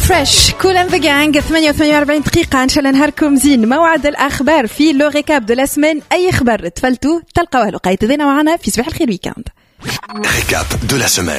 فريش كول اند ذا جانج 48 دقيقة إن شاء الله نهاركم زين. موعد الأخبار في لو ريكاب دو لا سمان. أي خبر تفلتوا تلقوه لقيت ذينا معنا في صباح الخير ويكاند. ريكاب دو لا سمان،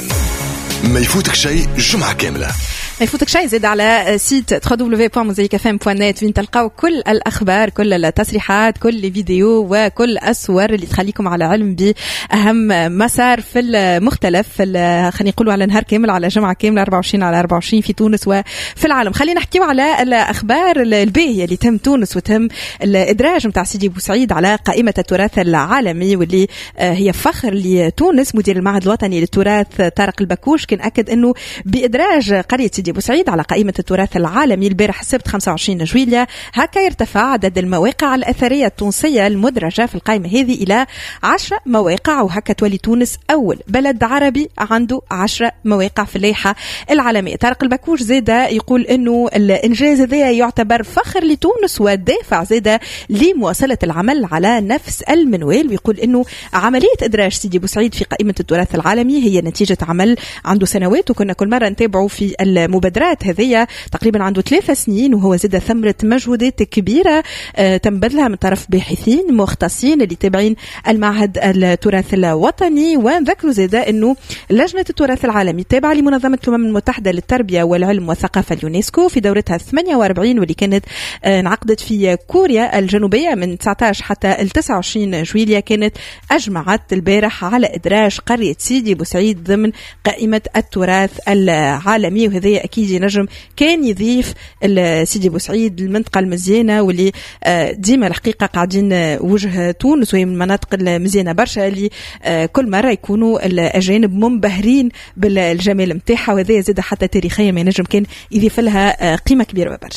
ما يفوتك شيء جمعة كاملة. ما يفوتك شيء زيد على سيت www.mozaikfm.net وين تلقاو كل الأخبار، كل التصريحات، كل الفيديو وكل الصور اللي تخليكم على علم بأهم مسار في المختلف خلينا نقولوا على نهار كامل، على جمعة كاملة 24/24 في تونس وفي العالم. خلينا نحكيو على الأخبار الباهية اللي تم تونس وتم الإدراج متاع سيدي بوسعيد على قائمة التراث العالمي، واللي هي فخر لتونس. مدير المعهد الوطني للتراث طارق البكوش كان أكد أنه بإدراج قرية سيدي بوسعيد على قائمة التراث العالمي البارح السبت 25 جويلية، هكا يرتفع عدد المواقع الأثرية التونسية المدرجة في القائمة هذه إلى 10 مواقع، وهكا تولي تونس أول بلد عربي عنده 10 مواقع في اللائحة العالمية. طارق البكوش زاد يقول أنه الإنجاز هذا يعتبر فخر لتونس ودافع زاد لمواصلة العمل على نفس المنوال، ويقول أنه عملية إدراج سيدي بوسعيد في قائمة التراث العالمي هي نتيجة عمل عنده سنوات، وكنا كل مرة نتابعه في المبادرات هذه تقريبا عنده 3 سنين، وهو زاد ثمرة مجهودات كبيرة تم بذلها من طرف باحثين مختصين اللي تابعين المعهد التراث الوطني. ونذكروا زاد أنه لجنة التراث العالمي التابعة لمنظمة الأمم المتحدة للتربية والعلم والثقافة اليونسكو في دورتها 48 واللي كانت انعقدت في كوريا الجنوبية من 19 حتى 29 جويلية، كانت أجمعت البارح على إدراج قرية سيدي بوسعيد ضمن قائمة التراث العالمي. وهذا أكيد ينجم كان يضيف سيدي بوسعيد المنطقة المزيانة واللي ديما الحقيقة قاعدين وجه تونس، وهي من المناطق المزيانة برشا اللي كل مرة يكونوا الأجانب منبهرين بالجمال متاعها، وهذا يزيد حتى تاريخيا ما ينجم كان يضيف لها قيمة كبيرة برشا.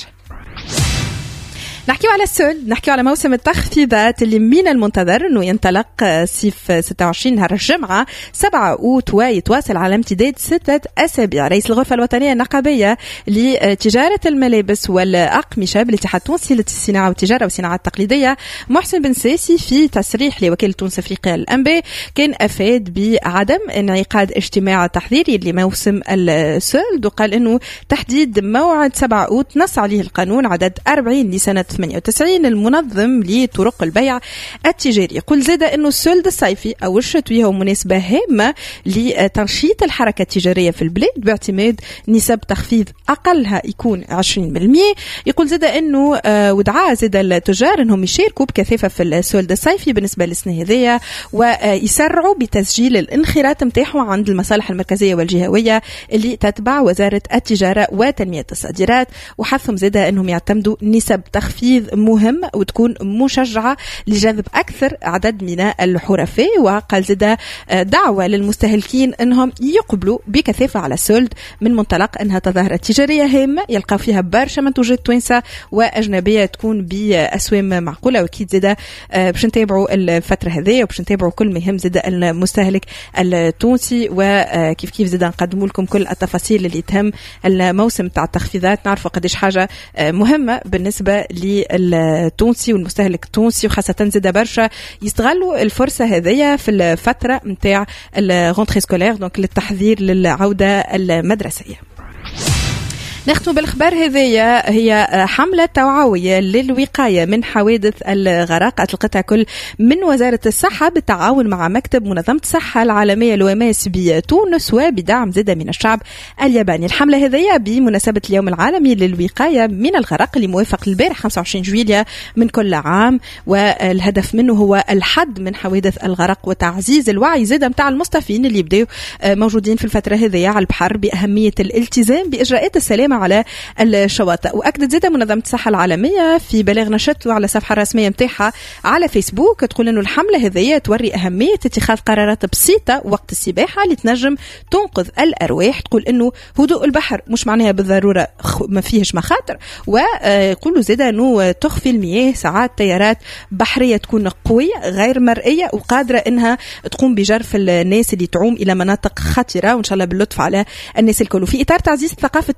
نحكيو على السول، نحكيو على موسم التخفيضات اللي من المنتظر انه ينطلق صيف 26 نهار الجمعة 7 أوت ويتواصل على امتداد 6 أسابيع. رئيس الغرفة الوطنية النقابية لتجارة الملابس والأقمشة بالاتحاد التونسي للصناعة والتجارة والصناعات التقليدية محسن بن ساسي في تصريح لوكالة تونس أفريقيا الأنباء كان أفاد بعدم انعقاد اجتماع تحضيري لموسم السول، وقال انه تحديد موعد 7 أوت نص عليه القانون عدد 40 لسنة 98 المنظم لطرق البيع التجاري. يقول زاد أنه السولد الصيفي أو الشتوي هو مناسبة هامة لتنشيط الحركة التجارية في البلاد باعتماد نسب تخفيض أقلها يكون 20%. يقول زاد أنه ودعا زاد التجار أنهم يشاركوا بكثافة في السولد الصيفي بالنسبة للسنة هذية، ويسرعوا بتسجيل الانخراط متاعهم عند المصالح المركزية والجهوية اللي تتبع وزارة التجارة وتنمية الصادرات، وحثهم زاد أنهم يعتمدوا نسب تخفيض مهم وتكون مشجعة لجذب أكثر عدد من الحرفاء. وقال زدا دعوة للمستهلكين أنهم يقبلوا بكثافة على السولد من منطلق أنها تظاهرة تجارية هامة يلقى فيها برشا منتوجات توانسة وأجنبية تكون بأسوام معقولة. وأكيد زدا باش نتابعوا الفترة هذه وباش نتابعوا كل مهم زدا المستهلك التونسي، وكيف كيف زدا نقدموا لكم كل التفاصيل اللي تهم الموسم تاع التخفيضات. نعرفوا قديش حاجة مهمة بالنسبة للتونسي والمستهلك التونسي، وخاصة زاد برشا يستغلوا الفرصة هذه في الفترة متاع الغونتري سكولير دونك للتحضير للعودة المدرسية. نختم بالخبر هذية، هي حملة توعوية للوقاية من حوادث الغرق أطلقتها كل من وزارة الصحة بالتعاون مع مكتب منظمة الصحة العالمية الوماس بتونس وبدعم زادة من الشعب الياباني. الحملة هذية بمناسبة اليوم العالمي للوقاية من الغرق اللي موافق البارح 25 جويلية من كل عام، والهدف منه هو الحد من حوادث الغرق وتعزيز الوعي زادة متاع المصطفين اللي يبدأوا موجودين في الفترة هذية على البحر بأهمية الالتزام بإجراءات السلامة على الشواطئ. وأكدت زادة منظمة الصحة العالمية في بلاغ نشرته على الصفحة الرسمية متاعها على فيسبوك تقول إنه الحملة هذه توري أهمية اتخاذ قرارات بسيطة وقت السباحة اللي تنجم تنقذ الأرواح. تقول إنه هدوء البحر مش معناها بالضرورة ما فيهش مخاطر، ويقولوا زادة إنه تخفي المياه ساعات تيارات بحرية تكون قوية غير مرئية وقادرة إنها تقوم بجرف الناس اللي تعوم إلى مناطق خطرة، وإن شاء الله باللطف على الناس الكل. في إطار تعزيز ثقافة الوقاية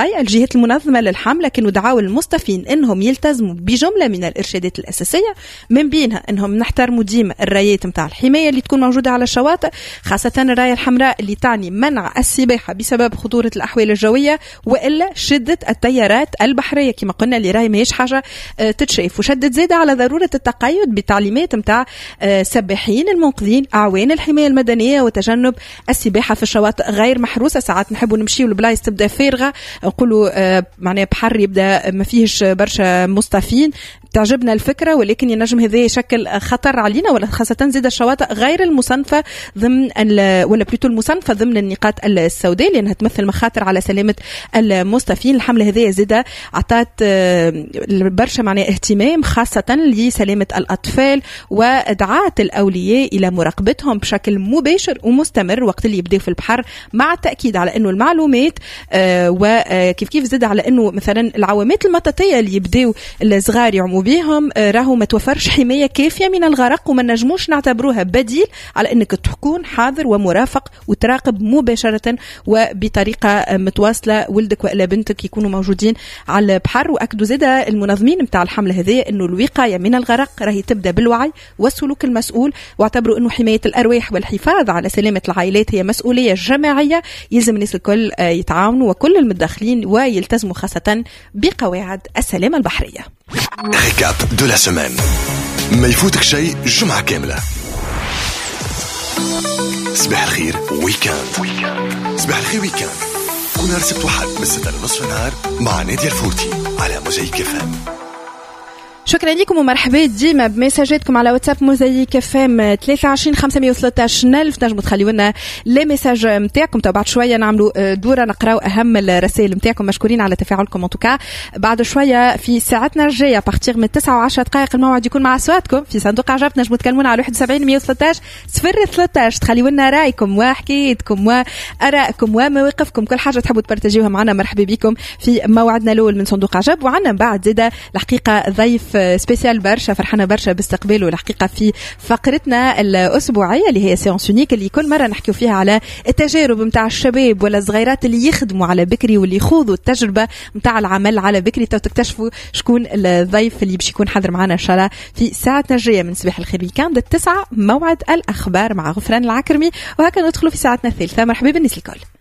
الواي الجهات المنظمة للحملة، لكن دعاوا المصطفين انهم يلتزموا بجملة من الارشادات الاساسية، من بينها انهم نحترموا ديما الرايات متاع الحماية اللي تكون موجودة على الشواطئ، خاصة الراية الحمراء اللي تعني منع السباحة بسبب خطورة الأحوال الجوية وإلا شدة التيارات البحرية كما قلنا اللي راهي ماهيش حاجة تتشاف. وشدت زيادة على ضرورة التقيد بتعليمات متاع سباحين المنقذين أعوان الحماية المدنية وتجنب السباحة في الشواطئ غير محروسة. ساعات نحبوا نمشيو لبلايص تبدا فارغة، نقولوا معناها بحر يبدا ما فيهش برشا مصطفين، تعجبنا الفكرة ولكن ينجم هذا يشكل خطر علينا، ولا خاصة زيادة الشواطئ غير المصنفة ضمن ولا بلوتو المصنفة ضمن النقاط السوداء لأنها تمثل مخاطر على سلامة المصطفين. الحملة هذه زيادة عطات برشا معناها اهتمام خاصة لسلامة الأطفال، ودعات الأولياء إلى مراقبتهم بشكل مباشر ومستمر وقت اللي يبدأوا في البحر، مع التأكيد على أنه المعلومات وكيف زيد على أنه مثلا العوامات المطاطية اللي يبدأوا الصغار يعموا بهم راهو ما توفرش حماية كافية من الغرق، وما نجموش نعتبروها بديل على أنك تكون حاضر ومرافق وتراقب مباشرة وبطريقة متواصلة ولدك وإلا بنتك يكونوا موجودين على البحر. وأكدوا زيادة المنظمين متاع الحملة هذه أنه الوقاية من الغرق راهي تبدأ بالوعي والسلوك المسؤول، واعتبروا أنه حماية الأرواح والحفاظ على سلامة العائلات هي مسؤولية جماعية يلزم الناس الكل يتعاونوا وكل المتداخلين ويلتزموا خاصة بقواعد السلامة البحرية. ريكاب دو لا سيمين، ما يفوتك شيء جمعة كاملة. صباح الخير ويكاند. صباح الخير ويكاند كل نهار سبت وحد من 6 لنصف النهار مع نادية الفوتي على موزايك FM. شكرا لكم ومرحبا ديما بمساجاتكم على واتساب موزايك FM 23 513 1000. تنجموا تخليوا لنا لي ميساج نتاعكم، بعد شويه نعملوا دوره نقراو اهم الرسائل نتاعكم. مشكورين على تفاعلكم ان توكا. بعد شويه في ساعتنا الجايه بارتيغ من 9:10 الموعد يكون مع اصواتكم في صندوق عجب. تنجموا تكلمونا على 71 113 013 تخليوا لنا رايكم وحكايتكم وارائكم ومواقفكم، كل حاجه تحبوا تبارتاجيوها معنا. مرحبا بكم في موعدنا الاول من صندوق عجب. وعنا بعد زاده الحقيقه ضيف سبيسيال برشا، فرحنا برشا باستقباله الحقيقة في فقرتنا الأسبوعية اللي هي سيونس يونيك، اللي كل مرة نحكيو فيها على التجارب متاع الشباب ولا الصغيرات اللي يخدموا على بكري واللي يخوضوا التجربة متاع العمل على بكري. تكتشفوا شكون الضيف اللي باش يكون حاضر معنا إن شاء الله في ساعتنا الجاية من صباح الخير ويكاند 9 موعد الأخبار مع غفران العكرمي. وهكذا ندخلوا في ساعتنا الثالثة. مرحبا بالناس الكل.